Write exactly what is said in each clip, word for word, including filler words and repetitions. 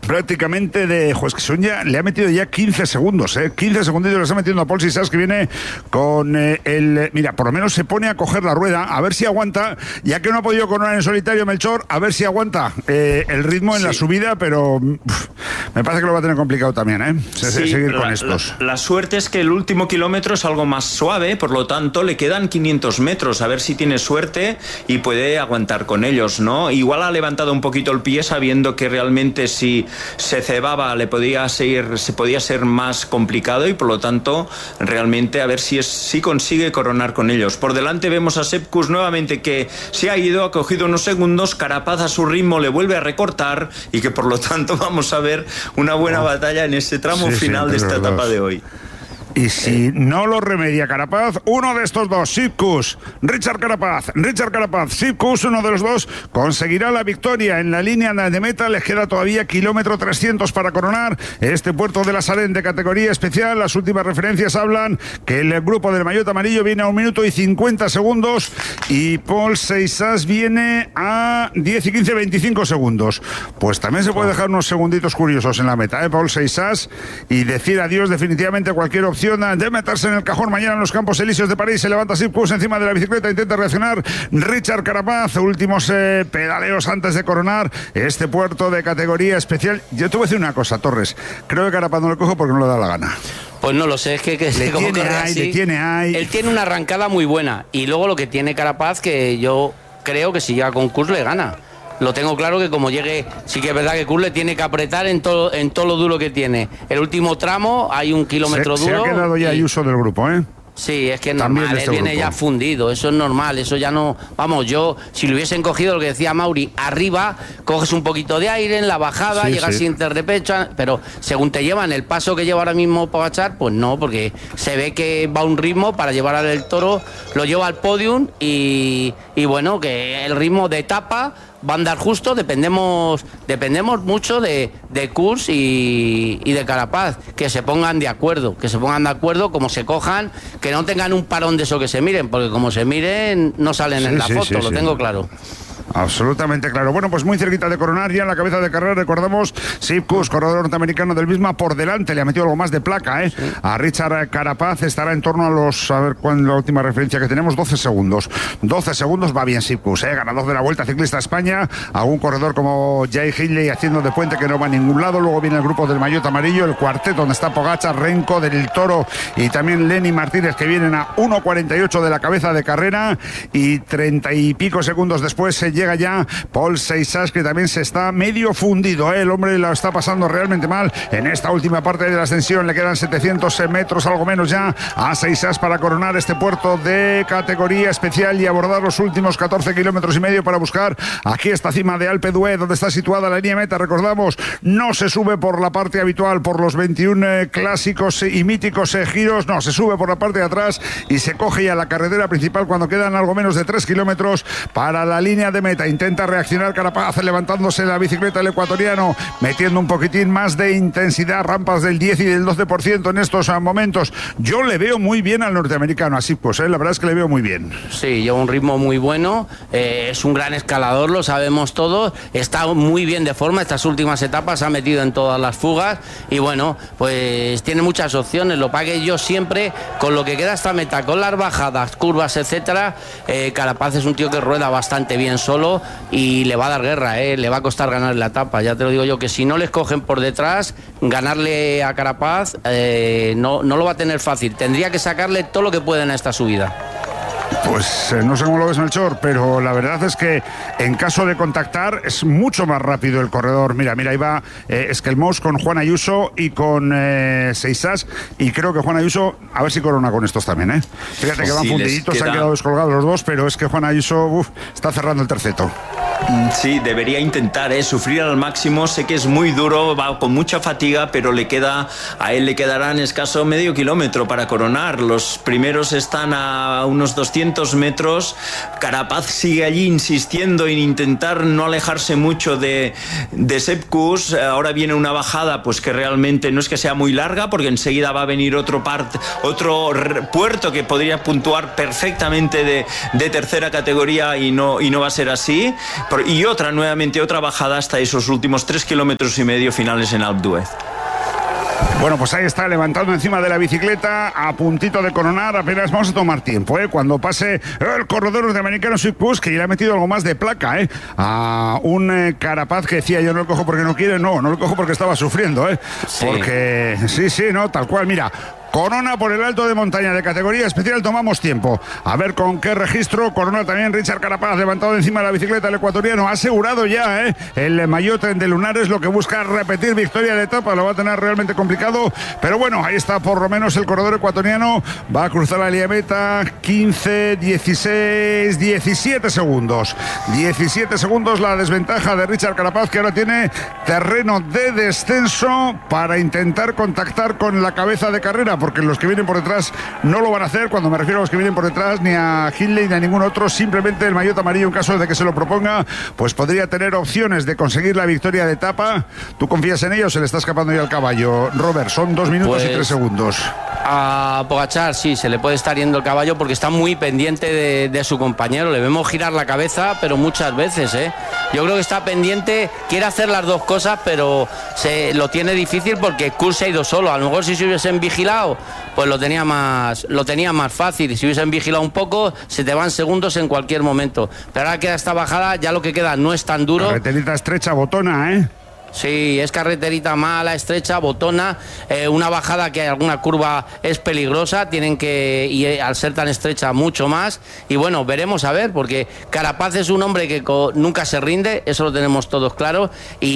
prácticamente de... Jo, es que son ya, le ha metido ya quince segundos, ¿eh? quince segunditos le está metiendo a Pol Sisas, que viene con eh, el... Mira, por lo menos se pone a coger la rueda, a ver si aguanta, ya que no ha podido coronar en solitario Melchor, a ver si aguanta eh, el ritmo en sí. la subida, pero uf, me parece que lo va a tener complicado también, ¿eh? Se, sí, seguir la, con estos. La, la suerte es que el último kilómetro es algo más suave, por lo tanto le quedan quinientos metros, a ver si tiene suerte y puede aguantar con ellos, ¿no? Igual ha levantado un poquito el pie sabiendo que realmente si se cebaba le podía ser, se podía ser más complicado y por lo tanto realmente a ver si, es, si consigue coronar con ellos. Por delante vemos a Sepp Kuss nuevamente que se ha ido, ha cogido unos segundos, Carapaz a su ritmo le vuelve a recortar y que por lo tanto vamos a ver una buena oh. batalla en ese tramo sí, final sí, de esta etapa de hoy. Y si eh. no lo remedia Carapaz, uno de estos dos, Sepp Kuss, Richard Carapaz, Richard Carapaz, Sepp Kuss, uno de los dos, conseguirá la victoria en la línea de meta. Les queda todavía kilómetro trescientos para coronar este Puerto de la Salén de categoría especial. Las últimas referencias hablan que el grupo del maillot amarillo viene a un minuto y cincuenta segundos y Pol Sisas viene a diez y quince, veinticinco segundos. Pues también se puede dejar unos segunditos curiosos en la meta, ¿eh? Pol Sisas, y decir adiós definitivamente a cualquier opción de meterse en el cajón mañana en los Campos Elíseos de París. Se levanta Sepp Kuss encima de la bicicleta, intenta reaccionar Richard Carapaz, últimos eh, pedaleos antes de coronar este Puerto de categoría especial. Yo te voy a decir una cosa, Torres, creo que Carapaz no le cojo porque no le da la gana. Pues no lo sé, es que, que le, como tiene ahí, le tiene ahí. Él tiene una arrancada muy buena y luego lo que tiene Carapaz, que yo creo que si llega con Kuss le gana. Lo tengo claro que como llegue, sí que es verdad que Kuss le tiene que apretar en todo, en todo lo duro que tiene. El último tramo hay un kilómetro se, duro. Se ha quedado ya Ayuso del grupo, ¿eh? Sí, es que es normal, él viene ya fundido, eso es normal, eso ya no... Vamos, yo, si lo hubiesen cogido, lo que decía Mauri, arriba, coges un poquito de aire en la bajada, sí, llegas sí. sin ter de pecho, pero según te llevan el paso que lleva ahora mismo Pogačar, pues no, porque se ve que va a un ritmo para llevar al Toro, lo lleva al podium y, y bueno, que el ritmo de etapa va a andar justo, dependemos dependemos mucho de, de Kuss y, y de Carapaz, que se pongan de acuerdo, que se pongan de acuerdo, como se cojan, que no tengan un parón de eso que se miren, porque como se miren no salen sí, en la sí, foto, sí, lo sí. tengo claro. Absolutamente claro. Bueno, pues muy cerquita de coronar ya en la cabeza de carrera, recordamos, Sepp Kuss, corredor norteamericano del Visma, por delante, le ha metido algo más de placa, ¿eh? Sí. A Richard Carapaz estará en torno a los, a ver cuál es la última referencia que tenemos, doce segundos. doce segundos va bien Sepp Kuss, ¿eh? Ganador de la Vuelta Ciclista a España, algún corredor como Jay Hindley haciendo de puente que no va a ningún lado, luego viene el grupo del maillot amarillo, el cuarteto donde está Pogačar, Renko, del Toro y también Lenny Martínez, que vienen a uno cuarenta y ocho de la cabeza de carrera y treinta y pico segundos después se llega ya Pol Sisas, que también se está medio fundido, ¿eh? El hombre lo está pasando realmente mal en esta última parte de la ascensión. Le quedan setecientos metros, algo menos ya, a Sisas para coronar este puerto de categoría especial y abordar los últimos catorce kilómetros y medio para buscar aquí esta cima de Alpe d'Huez, donde está situada la línea meta. Recordamos, no se sube por la parte habitual, por los veintiún eh, clásicos y míticos eh, giros, no, se sube por la parte de atrás y se coge ya la carretera principal cuando quedan algo menos de tres kilómetros para la línea de meta. Intenta reaccionar Carapaz levantándose la bicicleta el ecuatoriano, metiendo un poquitín más de intensidad, rampas del diez y del doce por ciento en estos momentos. Yo le veo muy bien al norteamericano, así pues, ¿eh? La verdad es que le veo muy bien. Sí, lleva un ritmo muy bueno, eh, es un gran escalador, lo sabemos todos, está muy bien de forma, estas últimas etapas se ha metido en todas las fugas y bueno, pues tiene muchas opciones. Lo pague yo siempre, con lo que queda esta meta, con las bajadas, curvas, etcétera, eh, Carapaz es un tío que rueda bastante bien solo y le va a dar guerra, ¿eh? Le va a costar ganar la etapa, ya te lo digo yo, que si no les cogen por detrás, ganarle a Carapaz eh, no, no lo va a tener fácil, tendría que sacarle todo lo que pueden a esta subida. Pues eh, no sé cómo lo ves, Melchor, pero la verdad es que en caso de contactar es mucho más rápido el corredor. Mira, mira, ahí va eh, Esquelmós con Juan Ayuso y con eh, Sisas, y creo que Juan Ayuso, a ver si corona con estos también, ¿eh? Fíjate que van sí, fundiditos, queda... se han quedado descolgados los dos, pero es que Juan Ayuso uf, está cerrando el terceto. Sí, debería intentar, ¿eh? Sufrir al máximo, sé que es muy duro, va con mucha fatiga, pero le queda, a él le quedarán escaso medio kilómetro para coronar. Los primeros están a unos doscientos metros, Carapaz sigue allí insistiendo en intentar no alejarse mucho de, de Sepp Kuss. Ahora viene una bajada pues que realmente no es que sea muy larga, porque enseguida va a venir otro, part, otro puerto que podría puntuar perfectamente de, de tercera categoría y no, y no va a ser así. y otra, nuevamente, otra bajada hasta esos últimos tres kilómetros y medio finales en Alpe d'Huez. Bueno, pues ahí está, levantando encima de la bicicleta, a puntito de coronar. Apenas vamos a tomar tiempo, ¿eh? Cuando pase el corredor norteamericano Sepp Kuss, que ya le ha metido algo más de placa, ¿eh? A un eh, Carapaz que decía, yo no lo cojo porque no quiere, no, no lo cojo porque estaba sufriendo, ¿eh? Sí. Porque, sí, sí, no, tal cual, mira. Corona por el alto de montaña de categoría especial, tomamos tiempo. A ver con qué registro. Corona también Richard Carapaz, levantado encima de la bicicleta el ecuatoriano, asegurado ya, ¿eh? El maillot de Lunares, lo que busca repetir victoria de etapa, lo va a tener realmente complicado, pero bueno, ahí está por lo menos el corredor ecuatoriano, va a cruzar la línea meta, quince, dieciséis, diecisiete segundos. diecisiete segundos la desventaja de Richard Carapaz, que ahora tiene terreno de descenso para intentar contactar con la cabeza de carrera, porque los que vienen por detrás no lo van a hacer. Cuando me refiero a los que vienen por detrás, ni a Hindley ni a ningún otro, simplemente el maillot amarillo, en caso de que se lo proponga, pues podría tener opciones de conseguir la victoria de etapa. ¿Tú confías en ello o se le está escapando ya el caballo? Robert, son dos minutos pues, y tres segundos. A Pogačar sí, se le puede estar yendo el caballo porque está muy pendiente de, de su compañero. Le vemos girar la cabeza, pero muchas veces, ¿eh? Yo creo que está pendiente, quiere hacer las dos cosas, pero se lo tiene difícil porque Kuss se ha ido solo. A lo mejor si se hubiesen vigilado, pues lo tenía más lo tenía más fácil. Si hubiesen vigilado un poco, se te van segundos en cualquier momento. Pero ahora queda esta bajada, ya lo que queda no es tan duro. Carreterita estrecha, botona, ¿eh? Sí, es carreterita mala, estrecha, botona, eh, una bajada que hay alguna curva es peligrosa, tienen que, y al ser tan estrecha, mucho más. Y bueno, veremos a ver, porque Carapaz es un hombre que co- nunca se rinde, eso lo tenemos todos claro,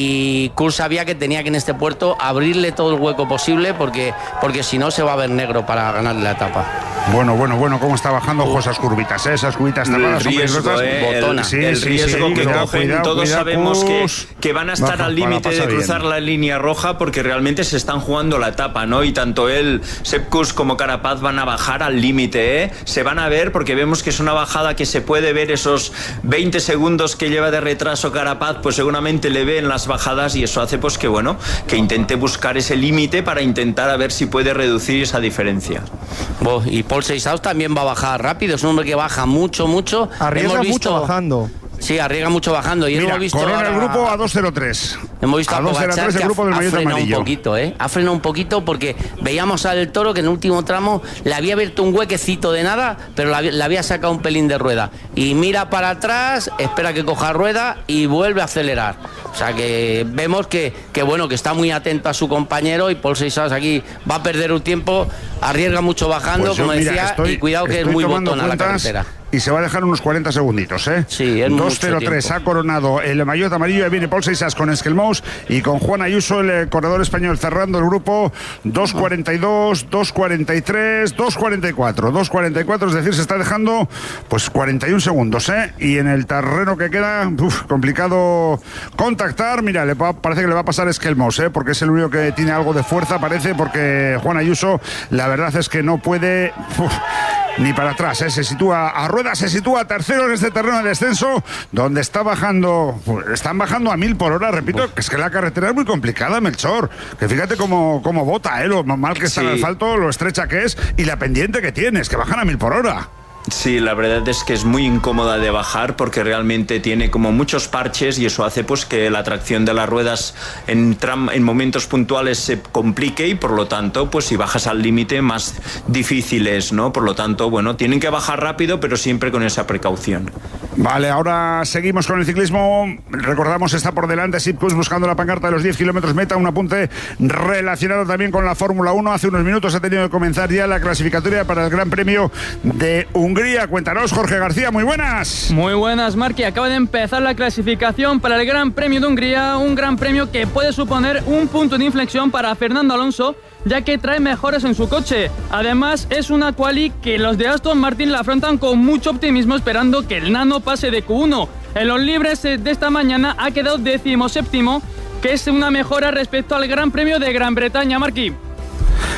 y Kuss sabía que tenía que en este puerto abrirle todo el hueco posible, porque, porque si no se va a ver negro para ganar la etapa. Bueno, bueno, bueno, cómo está bajando uh. esas curvitas, ¿eh? Esas curvitas tapadas, son peligrosas. Eh, botona. Sí, el sí, riesgo sí, que cuidado, cogen, cuidado, todos cuidado, sabemos que, que van a estar Baja, al límite de cruzar bien la línea roja, porque realmente se están jugando la etapa, ¿no? Y tanto él, Sepp Kuss, como Carapaz van a bajar al límite, ¿eh? Se van a ver, porque vemos que es una bajada que se puede ver esos veinte segundos que lleva de retraso Carapaz, pues seguramente le ve en las bajadas, y eso hace pues que, bueno, que intente buscar ese límite para intentar a ver si puede reducir esa diferencia. Oh, y Paul Seisaus también va a bajar rápido, es un hombre que baja mucho, mucho. Arriesga hemos visto... mucho bajando. Sí, arriesga mucho bajando. Y Mira, hemos visto corona ahora... el grupo a dos cero tres. Hemos visto a, a dos cero tres el grupo del maillot amarillo. Ha frenado un poquito, ¿eh? Ha frenado un poquito porque veíamos al Toro que en el último tramo le había abierto un huequecito de nada, pero le había sacado un pelín de rueda. Y mira para atrás, espera que coja rueda y vuelve a acelerar. O sea que vemos que, que bueno, que está muy atento a su compañero, y Paul Seisaus aquí va a perder un tiempo, arriesga mucho bajando, pues yo, como mira, decía, estoy, y cuidado que es muy botona la carretera. Y se va a dejar unos cuarenta segunditos, ¿eh? Sí, es dos cero tres ha coronado el maillot amarillo. Y viene Paul Seisaus con Esquelmous y con Juan Ayuso, el corredor español, cerrando el grupo. dos cuarenta y dos, dos cuarenta y tres, dos cuarenta y cuatro. dos cuarenta y cuatro, es decir, se está dejando pues cuarenta y un segundos, ¿eh? Y en el terreno que queda, uf, complicado contactar. Mira, le va, parece que le va a pasar Esquelmous, ¿eh? Porque es el único que tiene algo de fuerza, parece, porque Juan Ayuso, la verdad es que no puede... Uf, ni para atrás, ¿eh? Se sitúa a rueda, se sitúa tercero en este terreno de descenso, donde está bajando, están bajando a mil por hora, repito, que es que la carretera es muy complicada, Melchor, que fíjate cómo, cómo bota, ¿eh? Lo mal que está sí. En el asfalto, lo estrecha que es, y la pendiente que tiene, es que bajan a mil por hora. Sí, la verdad es que es muy incómoda de bajar, porque realmente tiene como muchos parches, y eso hace pues que la tracción de las ruedas en, tram, en momentos puntuales se complique, y por lo tanto pues si bajas al límite más difícil es, ¿no? Por lo tanto, bueno, tienen que bajar rápido, pero siempre con esa precaución. Vale, ahora seguimos con el ciclismo. Recordamos, está por delante Sepp Kuss buscando la pancarta de los diez kilómetros meta, un apunte relacionado también con la Fórmula uno. Hace unos minutos ha tenido que comenzar ya la clasificatoria para el Gran Premio de Hungría. Hungría. Cuéntanos, Jorge García, muy buenas. Muy buenas, Marqui. Acaba de empezar la clasificación para el Gran Premio de Hungría, un Gran Premio que puede suponer un punto de inflexión para Fernando Alonso, ya que trae mejoras en su coche. Además, es una quali que los de Aston Martin la afrontan con mucho optimismo, esperando que el Nano pase de Q uno. En los libres de esta mañana ha quedado decimoséptimo, que es una mejora respecto al Gran Premio de Gran Bretaña, Marqui.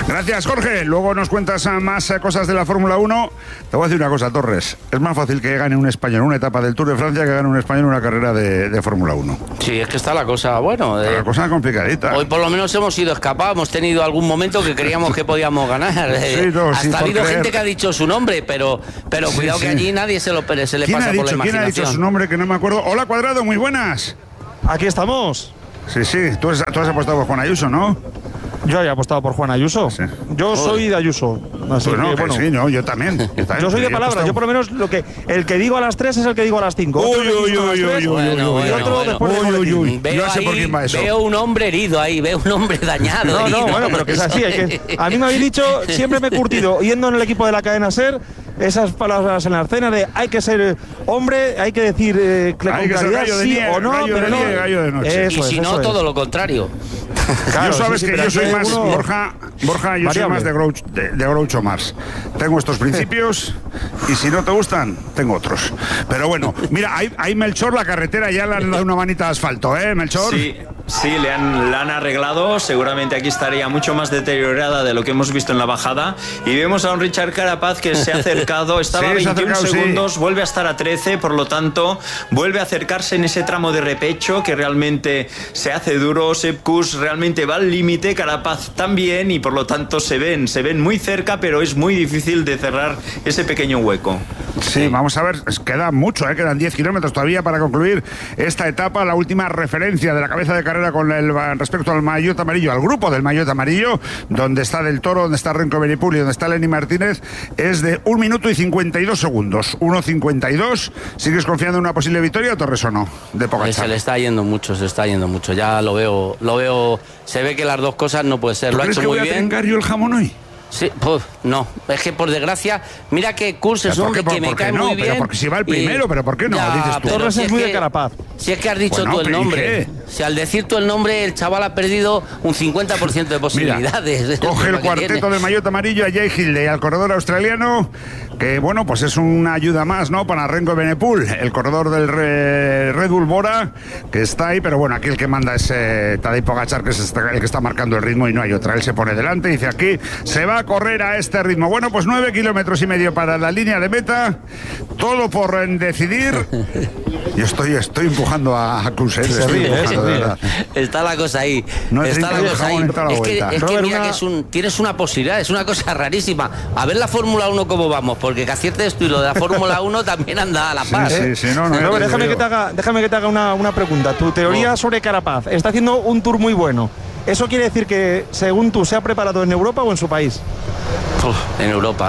Gracias, Jorge. Luego nos cuentas más cosas de la Fórmula uno. Te voy a decir una cosa, Torres. Es más fácil que gane un español una etapa del Tour de Francia que gane un español una carrera de, de Fórmula uno. Sí, es que está la cosa, bueno... De... La cosa complicadita. Hoy por lo menos hemos ido escapados, hemos tenido algún momento que creíamos que podíamos ganar. Sí, no, Hasta sí, ha habido creer. gente que ha dicho su nombre, pero, pero sí, cuidado sí. que allí nadie se, lo, se le pasa ha por dicho, la ¿Quién ha dicho su nombre que no me acuerdo? Hola, Cuadrado, muy buenas. Aquí estamos. Sí, sí, tú, has, tú has apostado por Juan Ayuso, ¿no? Yo había apostado por Juan Ayuso. Sí. Yo soy de Ayuso. Así pues no, que, bueno. sí, no, yo también. Yo, también, yo soy de palabras. Yo por lo menos lo que el que digo a las tres es el que digo a las cinco. Uy, uy, uy, uy, uy, y otro después de uy, uy. Veo, Yo sé por quién va eso. Veo un hombre herido ahí, veo un hombre dañado. No, herido. no, bueno, pero que es así. Hay que, a mí me habéis dicho, siempre me he curtido, yendo en el equipo de la cadena SER, esas palabras en la escena de hay que ser hombre, hay que decir eh, con hay que claridad sí día, o no, gallo pero de no. Día, gallo de noche. Eso y si es, no, todo es. Lo contrario. Claro, yo sabes sí, sí, que yo soy más, uno... Borja, Borja, yo variable. soy más de Groucho, de, de Groucho Marx. Tengo estos principios y si no te gustan, tengo otros. Pero bueno, mira, hay, hay Melchor, la carretera ya le han dado una manita de asfalto, ¿eh, Melchor? Sí. Sí, le han, la han arreglado, seguramente aquí estaría mucho más deteriorada de lo que hemos visto en la bajada. Y vemos a un Richard Carapaz que se ha acercado, estaba sí, a veintiún acercado, segundos, sí. Vuelve a estar a trece, por lo tanto, vuelve a acercarse en ese tramo de repecho que realmente se hace duro. Sepp Kuss realmente va al límite, Carapaz también, y por lo tanto se ven, se ven muy cerca, pero es muy difícil de cerrar ese pequeño hueco. Sí, vamos a ver, queda mucho, ¿eh? Quedan diez kilómetros todavía para concluir esta etapa. La última referencia de la cabeza de carrera con el respecto al maillot amarillo, al grupo del maillot amarillo, donde está Del Toro, donde está Renko Evenepoel y donde está Lenny Martínez, es de un minuto y cincuenta y dos segundos. uno cincuenta y dos. ¿Sigues confiando en una posible victoria, Torres, o no? De Pogačar. Se le está yendo mucho, se está yendo mucho. Ya lo veo, lo veo. Se ve que las dos cosas no puede ser. ¿Tú lo ha crees hecho que muy voy a bien. trencar yo el jamón hoy? Sí, pues no, es que por desgracia, mira que Kuss es un hombre que me cae no? muy bien. Pero porque si va el primero, y... pero ¿por qué no? Ya, Dices tú. Torres si es es muy que, de Carapaz. Si es que has dicho bueno, tú el nombre. ¿qué? Si al decir tú el nombre, el chaval ha perdido un cincuenta por ciento de posibilidades. Mira, coge el cuarteto del maillot amarillo a Jay Hindley y al corredor australiano, que bueno, pues es una ayuda más, ¿no? Para Renko Evenepoel, el corredor del Red Bull Bora, que está ahí, pero bueno, aquí el que manda es eh, Tadej Pogačar, que es el que está marcando el ritmo y no hay otra. Él se pone delante y dice aquí, se va a correr a este ritmo. Bueno, pues nueve kilómetros y medio para la línea de meta, todo por eh, decidir. Yo estoy, estoy empujando a, a Kuss, ¿eh? Se ríe, empujando, se ríe. de verdad. Está la cosa ahí. No he está la trincado el cosa ahí. jamón en toda la Es que, vuelta. es que Robert, mira una- que es un, tienes una posibilidad, es una cosa rarísima. A ver la Fórmula uno cómo vamos, porque que acierte esto y lo de la Fórmula uno también anda a la par. Sí, ¿eh? sí, sí, no, no, Robert, ya te déjame, digo que te haga, déjame que te haga una, una pregunta. Tu teoría Oh. sobre Carapaz. Está haciendo un tour muy bueno. ¿Eso quiere decir que, según tú, se ha preparado en Europa o en su país? Uf, en Europa.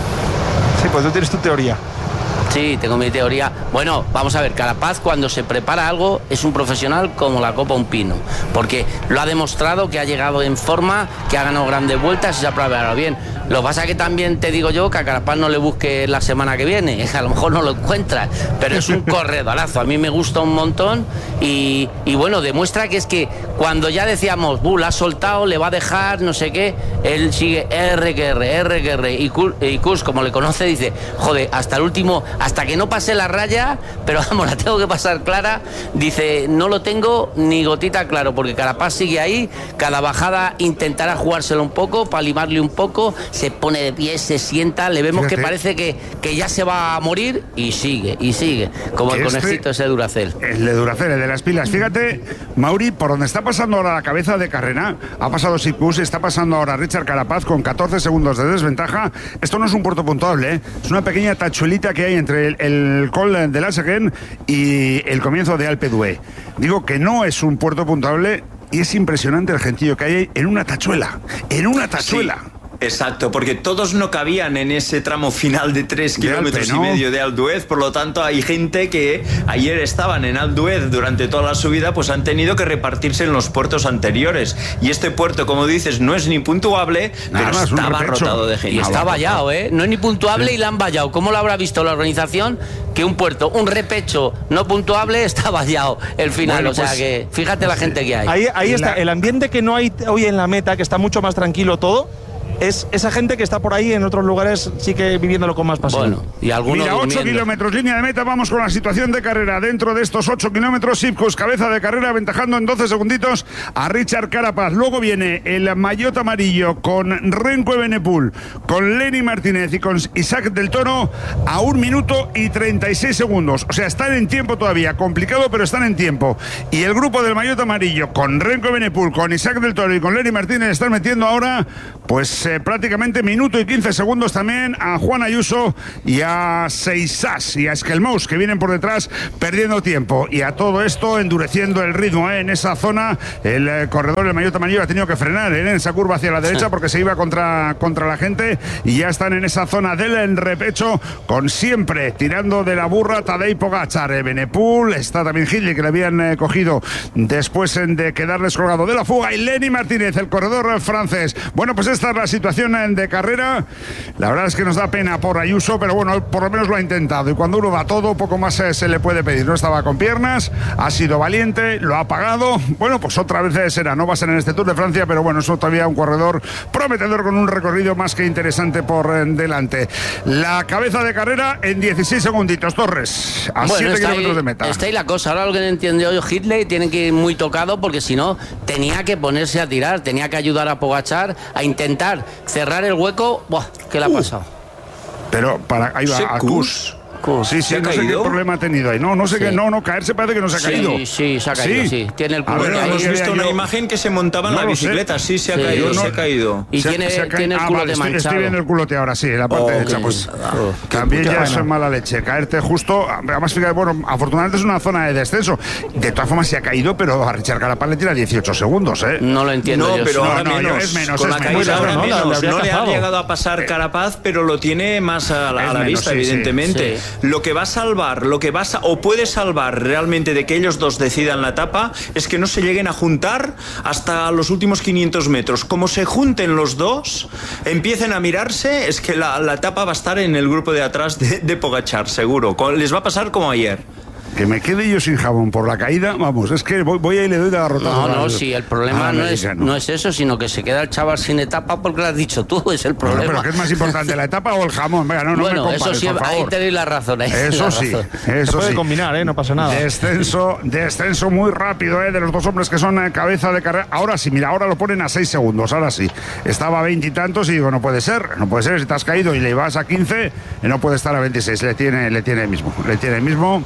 Sí, pues tú tienes tu teoría. Sí, tengo mi teoría. Bueno, vamos a ver, Carapaz cuando se prepara algo es un profesional como la copa un pino, porque lo ha demostrado que ha llegado en forma, que ha ganado grandes vueltas y se ha preparado bien. Lo que pasa es que también te digo yo que a Carapaz no le busque la semana que viene, a lo mejor no lo encuentras, pero es un corredorazo, a mí me gusta un montón y, y bueno, demuestra que es que cuando ya decíamos, buh, la ha soltado, le va a dejar, no sé qué, él sigue R que R, R que R, y Kuss, y Kuss, como le conoce, dice, joder, hasta el último, hasta que no pase la raya, pero vamos, la tengo que pasar clara, dice, no lo tengo ni gotita claro, porque Carapaz sigue ahí, cada bajada intentará jugárselo un poco, para limarle un poco, se pone de pie, se sienta, le vemos Fíjate. que parece que, que ya se va a morir y sigue, y sigue, como Que el este- conejito ese Duracell. El de Duracell, el de las pilas. Fíjate, Mauri, por donde está pasando ahora la cabeza de carrera, ha pasado Sepp Kuss, está pasando ahora Richard Carapaz con catorce segundos de desventaja. Esto no es un puerto puntuable, ¿eh? Es una pequeña tachuelita que hay entre el, el Col de Laseguen y el comienzo de Alpe d'Huez. Digo que no es un puerto puntuable y es impresionante el gentío que hay en una tachuela, en una tachuela. Sí. Exacto, porque todos no cabían en ese tramo final de tres De kilómetros Alpe, ¿no? y medio de Alpe d'Huez, por lo tanto hay gente que ayer estaban en Alpe d'Huez durante toda la subida, pues han tenido que repartirse en los puertos anteriores. Y este puerto, como dices, no es ni puntuable, Nada pero más, un estaba repecho. rotado de gente. Y está vallado, ¿eh? No es ni puntuable y la han vallado. ¿Cómo lo habrá visto la organización? Que un puerto, un repecho no puntuable, está vallado el final. Bueno, o sea pues, que fíjate la gente que hay. Ahí, ahí Y está, la- el ambiente que no hay hoy en la meta, que está mucho más tranquilo todo, es esa gente que está por ahí en otros lugares sí que viviéndolo con más pasión. Bueno, y algunos Mira, ocho kilómetros, línea de meta, vamos con la situación de carrera. Dentro de estos ocho kilómetros, Sipkus, cabeza de carrera, aventajando en doce segunditos a Richard Carapaz. Luego viene el maillot amarillo con Renko Evenepoel, con Lenny Martínez y con Isaac del Toro a un minuto y treinta y seis segundos. O sea, están en tiempo todavía, complicado, pero están en tiempo. Y el grupo del maillot amarillo con Renko Evenepoel, con Isaac del Toro y con Lenny Martínez están metiendo ahora, pues eh, prácticamente minuto y quince segundos también a Juan Ayuso y a Seisas y a Esquelmous, que vienen por detrás perdiendo tiempo. Y a todo esto endureciendo el ritmo ¿eh? en esa zona. El eh, corredor del maillot amarillo ha tenido que frenar ¿eh? en esa curva hacia la derecha porque se iba contra, contra la gente, y ya están en esa zona del repecho con siempre tirando de la burra Tadej Pogačar. Evenepoel, está también Hindley, que le habían eh, cogido después de quedar descolgado de la fuga, y Lenny Martínez, el corredor francés. Bueno, pues esta es la situación de carrera. La verdad es que nos da pena por Ayuso, pero bueno, por lo menos lo ha intentado, y cuando uno da todo, poco más se le puede pedir. No estaba con piernas, ha sido valiente, lo ha pagado. Bueno, pues otra vez será, no va a ser en este Tour de Francia, pero bueno, es todavía un corredor prometedor con un recorrido más que interesante por delante. La cabeza de carrera en dieciséis segunditos, Torres, a bueno, siete kilómetros ahí, de meta. Está ahí la cosa. Ahora lo que no entiendo yo, Hindley tiene que ir muy tocado, porque si no, tenía que ponerse a tirar, tenía que ayudar a Pogačar a intentar cerrar el hueco. Buah, ¿qué le ha pasado? Uh, pero para ahí va a Kuss. Sí, sí, ¿Se no ha sé caído? qué problema ha tenido ahí. No, no sé Sí. qué, no, no, caerse parece que no se ha Sí, caído. sí, se ha caído, sí. sí. Tiene el A ver, culete ahí. Hemos yo- visto una yo- imagen que se montaba en no la lo bicicleta. Sí, se ha Sí, caído, yo se no- ha caído. Y Se- tiene, se ha ca- tiene el ah, culote vale, estoy, manchado. estoy viendo el culote ahora, sí, en la parte Oh, derecha. qué Pues oh, qué también puta ya pena. eso es mala leche. Caerte justo, además, fíjate, bueno, afortunadamente es una zona de descenso. De todas formas se ha caído, pero a Richard Carapaz le tira dieciocho segundos, ¿eh? No lo entiendo No, yo. pero No, ahora no, yo- menos. es menos, Con es la menos. caída ahora Bueno, no, menos. le habría No le ha cazado. llegado a pasar Carapaz, pero lo tiene más a la, Es a la menos, vista, sí, sí. evidentemente. Sí. Lo que va a salvar, lo que va a, o puede salvar realmente de que ellos dos decidan la etapa, es que no se lleguen a juntar hasta los últimos quinientos metros. Como se junten los dos, empiecen a mirarse, es que la, la etapa va a estar en el grupo de atrás de, de Pogačar, seguro. Con- Les va a pasar como ayer. Que me quede yo sin jabón por la caída, vamos, es que voy, voy ahí y le doy de garrotazo. No, al- no, sí, el problema al no es, americano. no es eso, sino que se queda el chaval sin etapa porque lo has dicho tú, es el Bueno, problema. pero ¿qué es más importante, la etapa o el jamón? Venga, no, no bueno, me compares, eso sí, por ahí favor. tenéis la razón. ahí tenéis Eso la sí, razón. Se eso puede sí. combinar, ¿eh? No pasa nada. Descenso, descenso muy rápido ¿eh? de los dos hombres que son eh, cabeza de carrera. Ahora sí, mira, ahora lo ponen a seis segundos, ahora sí. Estaba a veintitantos y, y digo, no puede ser, no puede ser, si te has caído y le vas a quince, eh, no puede estar a veintiséis, le tiene, le tiene el mismo, le tiene el mismo.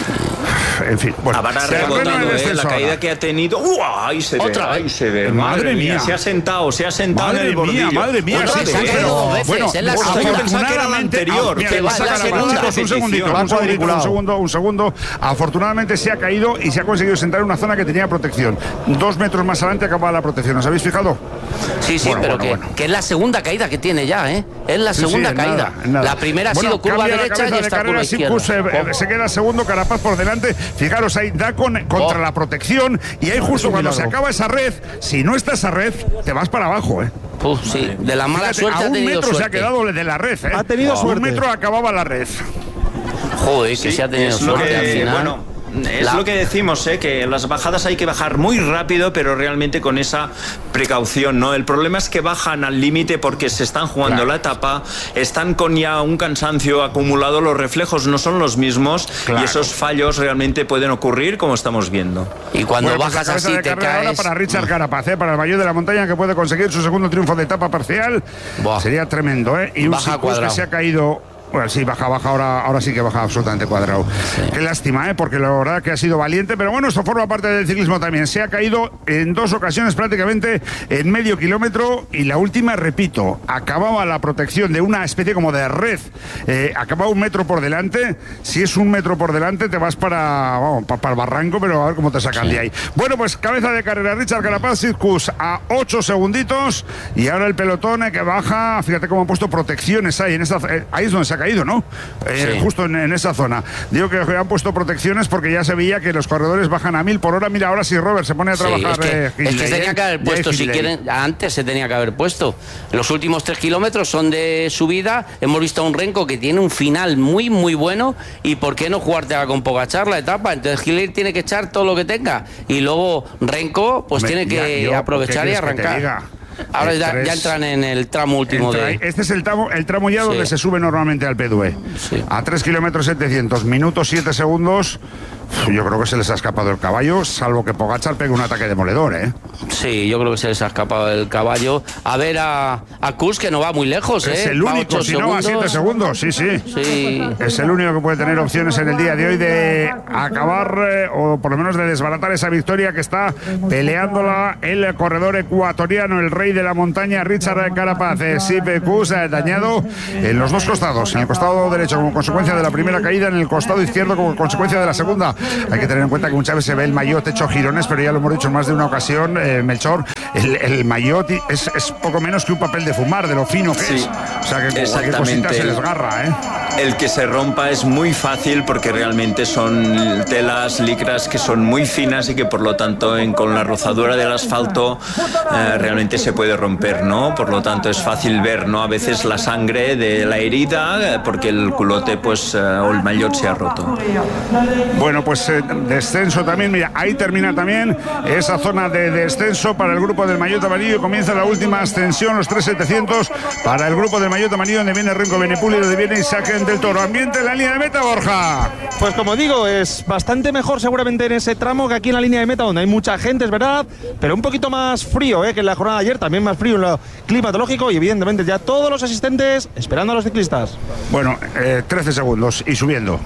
En fin, bueno. Habrá se arregla rebotado, el ¿eh? descenso La caída ahora. que ha tenido. ¡Uh! Ahí se ve, Otra vez. ahí se ve. Madre mía. Se ha sentado, se ha sentado en Madre el mía, bordillo. madre mía, Otra sí, vez, sí, se ha ¿eh? caído dos veces, bueno, es la pues, segunda. yo pensaba que era la anterior. Mira, Que va, saca la la segunda mano, chicos, un repetición. segundito, Va un segundito, un cuadriculado. segundo, un segundo. Afortunadamente se ha caído y se ha conseguido sentar en una zona que tenía protección. Dos metros más adelante acababa la protección. ¿Os habéis fijado? Sí, sí, Bueno, pero bueno, que, bueno. que es la segunda caída que tiene ya, ¿eh? Es la Sí, segunda sí, en caída. nada, en nada. La primera ha Bueno, sido curva cambia la derecha y cabeza de esta curva carrera, izquierda. Sipkus, eh, se queda segundo, Carapaz por delante. Fijaros ahí, da con, contra Oh. la protección y ahí justo un cuando se milagro. acaba esa red, si no está esa red, te vas para abajo, ¿eh? Uf, sí, de la mala Fíjate, suerte a ha un tenido metro se ha suerte. quedado de la red, ¿eh? Ha tenido A suerte. un metro acababa la red. Joder, que Sí, se ha tenido es lo suerte que- al final. bueno, es La- lo que decimos, ¿eh? Que las bajadas hay que bajar muy rápido, pero realmente con esa precaución, ¿no? El problema es que bajan al límite porque se están jugando Claro. la etapa, están con ya un cansancio acumulado, los reflejos no son los mismos Claro. y esos fallos realmente pueden ocurrir, como estamos viendo. Y cuando Bueno, pues bajas la cabeza así de te carrera ahora caes. para Richard Carapaz, ¿eh? Para el mayor de la montaña, que puede conseguir su segundo triunfo de etapa parcial. Buah. Sería tremendo, ¿eh? Y un Baja Sipkus que cuadrado. se ha caído. Bueno, sí, baja, baja, ahora, ahora sí que baja absolutamente cuadrado. Qué lástima, ¿eh? Porque la verdad que ha sido valiente, pero bueno, esto forma parte del ciclismo también. Se ha caído en dos ocasiones prácticamente en medio kilómetro y la última, repito, acababa la protección de una especie como de red. Eh, acababa un metro por delante. Si es un metro por delante, te vas para, vamos, pa- para el barranco, pero a ver cómo te sacan de ahí. Bueno, pues cabeza de carrera, Richard Carapaz, Sipkus a ocho segunditos y ahora el pelotón eh, que baja. Fíjate cómo han puesto protecciones ahí, en esta, eh, ahí es donde se ha caído, ¿no? Eh, Sí. Justo en, en esa zona. Digo que han puesto protecciones porque ya se veía que los corredores bajan a mil por hora. Mira, ahora sí Robert se pone a Sí, trabajar. es, que, eh, es que Hindley, se tenía eh. que haber Ya puesto, es si Hindley. quieren, antes se tenía que haber puesto. Los últimos tres kilómetros son de subida, hemos visto a un Renko que tiene un final muy, muy bueno, y ¿por qué no jugártela con Pogačar la etapa? Entonces Hindley tiene que echar todo lo que tenga, y luego Renko pues Hombre, tiene que ya, yo, aprovechar ¿qué y quieres que te arrancar. diga? Ahora ya, ya entran en el tramo último Entra, de... Este es el tramo, el tramo ya sí. donde se sube normalmente al P D U E. Sí. A tres kilómetros setecientos, minutos siete segundos. Yo creo que se les ha escapado el caballo, salvo que Pogačar pegue un ataque demoledor, ¿eh? Sí, yo creo que se les ha escapado el caballo. A ver a, a Kuss, que no va muy lejos, ¿eh? Es el único, si no va a siete segundos, sí, sí, sí. Es el único que puede tener opciones en el día de hoy de acabar, eh, o por lo menos de desbaratar esa victoria que está peleándola el corredor ecuatoriano, el rey de la montaña, Richard Carapaz. Eh, Sepp Kuss eh, dañado en los dos costados, en el costado derecho como consecuencia de la primera caída, en el costado izquierdo como consecuencia de la segunda. Hay que tener en cuenta que muchas veces se ve el maillot hecho girones, pero ya lo hemos dicho en más de una ocasión, eh, Melchor, el, el maillot es, es poco menos que un papel de fumar, de lo fino que sí, es. O sea que cualquier cosita se desgarra, ¿eh? El que se rompa es muy fácil porque realmente son telas, licras que son muy finas y que por lo tanto en, con la rozadura del asfalto eh, realmente se puede romper, ¿no? Por lo tanto es fácil ver, ¿no? A veces la sangre de la herida porque el culote pues eh, o el maillot se ha roto. Bueno, pues eh, descenso también, mira, ahí termina también esa zona de descenso para el grupo del maillot amarillo. Comienza la última ascensión, los tres mil setecientos para el grupo del maillot amarillo, donde viene Renko Evenepoel y donde viene Isaac del Toro. Ambiente en la línea de meta, Borja. Pues como digo, es bastante mejor seguramente en ese tramo que aquí en la línea de meta, donde hay mucha gente, es verdad, pero un poquito más frío eh, que en la jornada de ayer, también más frío en lo climatológico y evidentemente ya todos los asistentes esperando a los ciclistas. Bueno, eh, trece segundos y subiendo.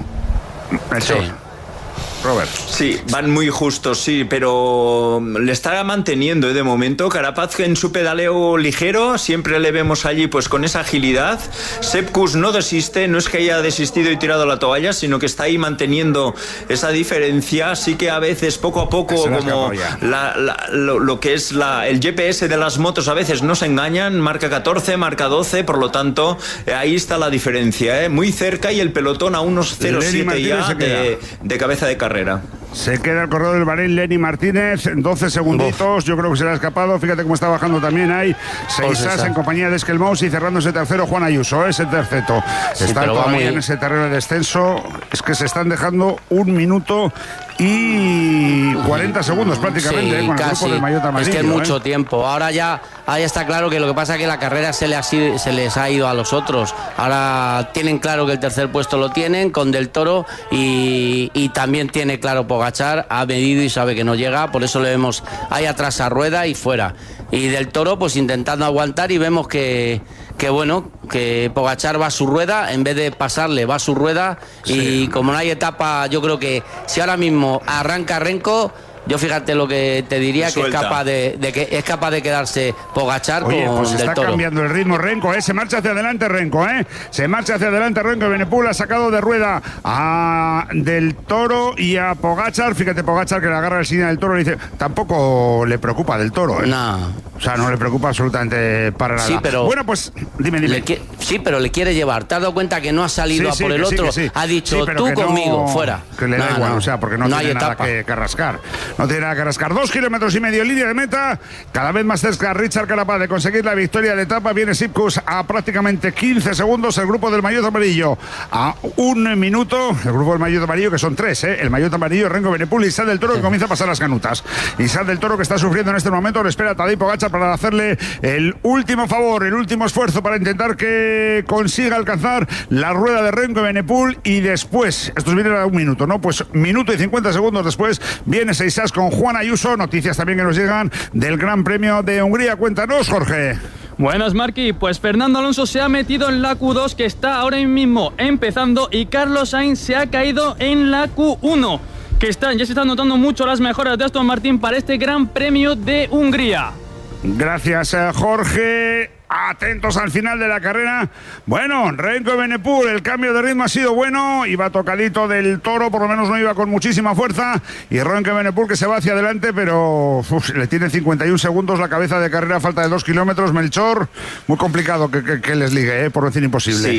El sí. Robert. Sí, van muy justos, sí, pero le está manteniendo ¿eh? de momento. Carapaz en su pedaleo ligero, siempre le vemos allí pues con esa agilidad. Sepp Kuss no desiste, no es que haya desistido y tirado la toalla, sino que está ahí manteniendo esa diferencia. Así que a veces poco a poco, como la, la, lo, lo que es la, el G P S de las motos a veces no se engañan, marca catorce, marca doce, por lo tanto eh, ahí está la diferencia, ¿eh? Muy cerca y el pelotón a unos cero siete ya de, de cabeza de carrera. Se queda el corredor del Bahrein, Lenny Martínez, doce segunditos. Uf. Yo creo que se le ha escapado. Fíjate cómo está bajando también ahí Seisas en compañía de Esquelmaus y cerrando ese tercero Juan Ayuso, ese terceto. Sí, está todavía muy... en ese terreno de descenso. Es que se están dejando un minuto y cuarenta segundos prácticamente sí, eh, con casi. El grupo del maillot amarillo. Es que es mucho eh. tiempo. Ahora ya ahí está claro que lo que pasa es que la carrera se, le ha, se les ha ido a los otros. Ahora tienen claro que el tercer puesto lo tienen con Del Toro y, y también tiene claro Pogačar, ha medido y sabe que no llega, por eso le vemos ahí atrás a Rueda y fuera. Y Del Toro pues intentando aguantar y vemos que, que bueno, que Pogačar va a su rueda, en vez de pasarle va a su rueda sí. Y como no hay etapa, yo creo que si ahora mismo arranca Renko, yo fíjate lo que te diría, que es capaz de, de que es capaz de quedarse Pogačar con pues Del está Toro. Cambiando el ritmo Renko, ¿eh? Se marcha hacia adelante Renko, ¿eh? Se marcha hacia adelante Renko. Evenepoel ha sacado de rueda a Del Toro y a Pogačar. Fíjate, Pogačar que le agarra el silla del Toro y dice, tampoco le preocupa Del Toro, ¿eh? No. O sea, no le preocupa absolutamente para nada. Sí, pero bueno, pues dime, dime. Le, sí, pero le quiere llevar. ¿Te has dado cuenta que no ha salido sí, a por sí, el otro? Sí, sí. Ha dicho, sí, tú conmigo, no, fuera. Que le da no, igual, no. o sea, porque no, no tiene nada que, que rascar. No tiene nada que rascar. Dos kilómetros y medio, línea de meta. Cada vez más cerca Richard Carapaz de conseguir la victoria de etapa. Viene Sepp Kuss a prácticamente quince segundos. El grupo del maillot amarillo a un minuto. El grupo del maillot amarillo, que son tres, ¿eh? El maillot amarillo, Renko Evenepoel y Isaac del Toro, que comienza a pasar las canutas. Isaac del Toro, que está sufriendo en este momento, le espera a Tadej Pogačar para hacerle el último favor, el último esfuerzo para intentar que consiga alcanzar la rueda de Renko Evenepoel. Y después, estos vienen a un minuto, ¿no? Pues minuto y cincuenta segundos después viene Seisas con Juan Ayuso. Noticias también que nos llegan del Gran Premio de Hungría. Cuéntanos, Jorge. Buenas, Marqui. Pues Fernando Alonso se ha metido en la Q dos, que está ahora mismo empezando, y Carlos Sainz se ha caído en la Q uno, que están, ya se están notando mucho las mejoras de Aston Martin para este Gran Premio de Hungría. Gracias, Jorge. Atentos al final de la carrera. Bueno, Renko Evenepoel, el cambio de ritmo ha sido bueno. Iba tocadito Del Toro, por lo menos no iba con muchísima fuerza. Y Renko Evenepoel que se va hacia adelante, pero uf, le tiene cincuenta y un segundos la cabeza de carrera, falta de dos kilómetros. Melchor, muy complicado que, que, que les ligue, ¿eh? Por decir imposible. Sí.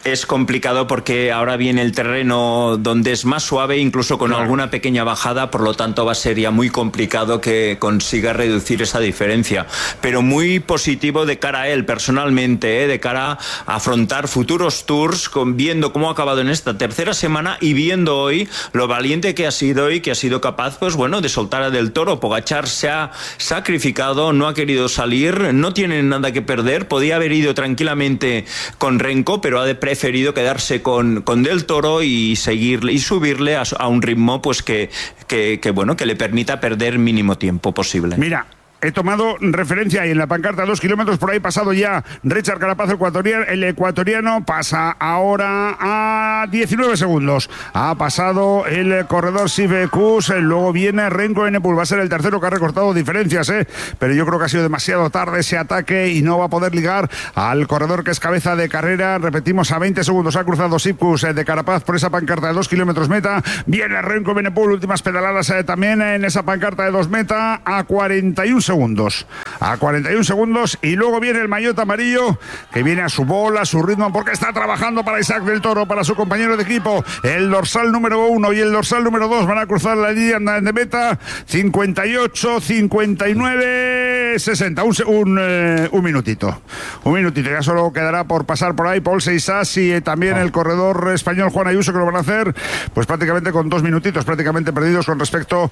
es complicado porque ahora viene el terreno donde es más suave, incluso con claro. alguna pequeña bajada, por lo tanto va a ser ya muy complicado que consiga reducir esa diferencia. Pero muy positivo de cara a él personalmente, ¿eh? De cara a afrontar futuros tours, con, viendo cómo ha acabado en esta tercera semana y viendo hoy lo valiente que ha sido y que ha sido capaz, pues bueno, de soltar a Del Toro. Pogačar se ha sacrificado, no ha querido salir, no tiene nada que perder, podía haber ido tranquilamente con Renko, pero ha preferido quedarse con, con Del Toro y seguirle y subirle a, a un ritmo pues que, que, que bueno, que le permita perder mínimo tiempo posible. Mira, he tomado referencia y en la pancarta dos kilómetros por ahí pasado ya Richard Carapaz, el ecuatoriano, el ecuatoriano pasa ahora a diecinueve segundos. Ha pasado el corredor Sepp Kuss, luego viene Renko Evenepoel, va a ser el tercero que ha recortado diferencias, ¿eh? Pero yo creo que ha sido demasiado tarde ese ataque y no va a poder ligar al corredor que es cabeza de carrera. Repetimos, a veinte segundos ha cruzado Sepp Kuss de Carapaz por esa pancarta de dos kilómetros meta. Viene Renko Evenepoel, últimas pedaladas eh, también en esa pancarta de dos meta a cuarenta y un segundos. segundos, a cuarenta y un segundos, y luego viene el maillot amarillo que viene a su bola, a su ritmo, porque está trabajando para Isaac Del Toro, para su compañero de equipo. El dorsal número uno y el dorsal número dos van a cruzar la línea de meta. Cincuenta y ocho, cincuenta y nueve, sesenta, un, un, eh, un minutito un minutito, ya solo quedará por pasar por ahí Paul Seixas y eh, también el corredor español Juan Ayuso, que lo van a hacer pues prácticamente con dos minutitos prácticamente perdidos con respecto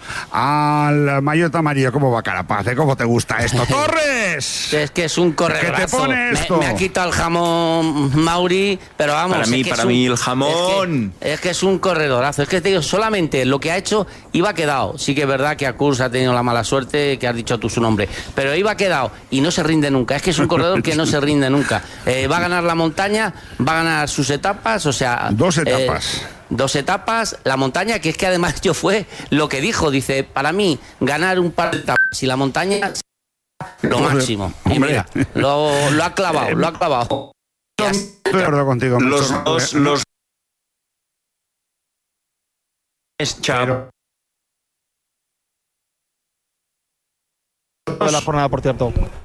al maillot amarillo. ¿Cómo va Carapaz? ¿eh? ¿Cómo te gusta esto? ¡Torres! Es que es un corredorazo. ¿Qué te pone esto? Me, me ha quitado el jamón Mauri, pero vamos. Para mí, es para un, mí el jamón. Es que, es que es un corredorazo. Es que te digo, solamente lo que ha hecho iba quedado. Sí que es verdad que a Kuss ha tenido la mala suerte que has dicho tú su nombre, pero iba quedado y no se rinde nunca. Es que es un corredor que no se rinde nunca. Eh, va a ganar la montaña, va a ganar sus etapas, o sea. Dos etapas. Eh, Dos etapas, la montaña, que es que además yo fue lo que dijo, dice, para mí ganar un par de etapas y la montaña lo máximo. Y mira, lo, lo ha clavado, lo ha clavado. Estoy de acuerdo contigo. Los dos, los de la jornada, por cierto.